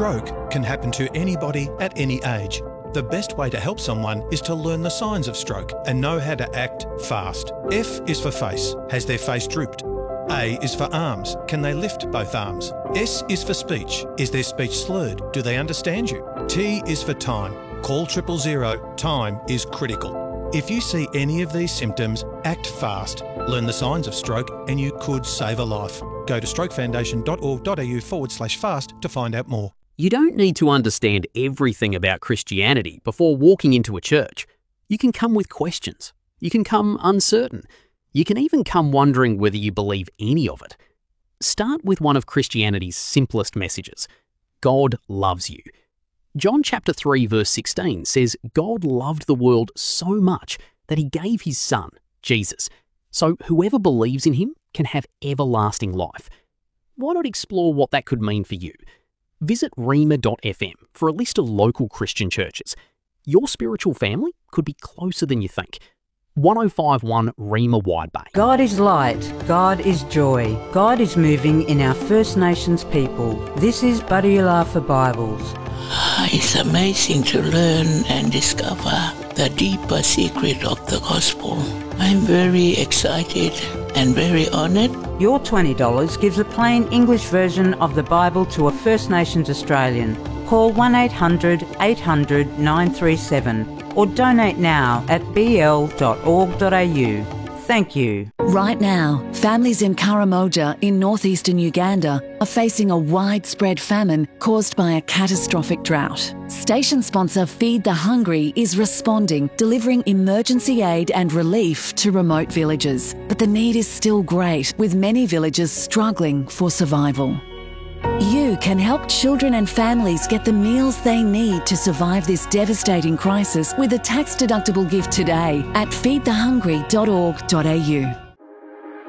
Stroke can happen to anybody at any age. The best way to help someone is to learn the signs of stroke and know how to act fast. F is for face. Has their face drooped? A is for arms. Can they lift both arms? S is for speech. Is their speech slurred? Do they understand you? T is for time. Call 000. Time is critical. If you see any of these symptoms, act fast. Learn the signs of stroke and you could save a life. Go to strokefoundation.org.au/fast to find out more. You don't need to understand everything about Christianity before walking into a church. You can come with questions. You can come uncertain. You can even come wondering whether you believe any of it. Start with one of Christianity's simplest messages. God loves you. John chapter 3 verse 16 says God loved the world so much that he gave his son, Jesus, so whoever believes in him can have everlasting life. Why not explore what that could mean for you? Visit rhema.fm for a list of local Christian churches. Your spiritual family could be closer than you think. 1051 Rhema Wide Bay. God is light. God is joy. God is moving in our First Nations people. This is Buddyula for Bibles. It's amazing to learn and discover the deeper secret of the gospel. I'm very excited and very honoured. Your $20 gives a plain English version of the Bible to a First Nations Australian. Call 1800 800 937 or donate now at bl.org.au. Thank you. Right now, families in Karamoja in northeastern Uganda are facing a widespread famine caused by a catastrophic drought. Station sponsor Feed the Hungry is responding, delivering emergency aid and relief to remote villages. But the need is still great, with many villages struggling for survival. You can help children and families get the meals they need to survive this devastating crisis with a tax-deductible gift today at feedthehungry.org.au.